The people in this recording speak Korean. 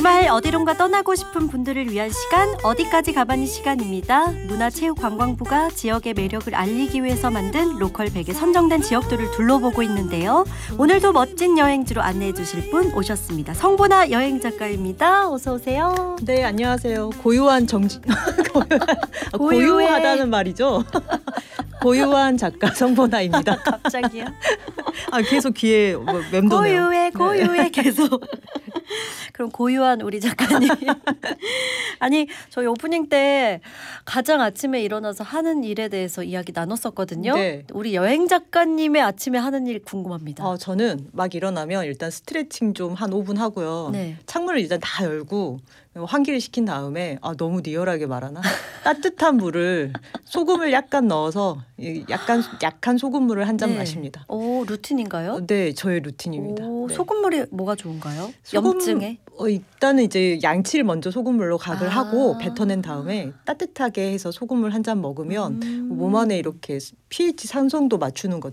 주말 어디론가 떠나고 싶은 분들을 위한 시간, 어디까지 가봤니 시간입니다. 문화체육관광부가 지역의 매력을 알리기 위해서 만든 로컬 100에 선정된 지역들을 둘러보고 있는데요. 오늘도 멋진 여행지로 안내해 주실 분 오셨습니다. 성보나 여행작가입니다. 어서 오세요. 네, 안녕하세요. 고유한 고유하다는 말이죠. 고유한 작가 성보나입니다. 갑자기요? 계속 귀에 맴도네요. 고유해 계속. 그럼 고유한 우리 작가님. 아니, 저희 오프닝 때 가장 아침에 일어나서 하는 일에 대해서 이야기 나눴었거든요. 네. 우리 여행 작가님의 아침에 하는 일 궁금합니다. 저는 막 일어나면 일단 스트레칭 좀 한 5분 하고요. 네. 창문을 일단 다 열고 환기를 시킨 다음에 너무 리얼하게 말하나? 따뜻한 물을 소금을 약간 넣어서 약한 소금물을 한 잔 마십니다. 오, 루틴인가요? 네, 저의 루틴입니다. 오, 네. 소금물이 뭐가 좋은가요? 염증에? 일단은 이제 양치를 먼저 소금물로 각을 하고 뱉어낸 다음에 따뜻하게 해서 소금물 한 잔 먹으면 몸 안에 이렇게 pH 산성도 맞추는 것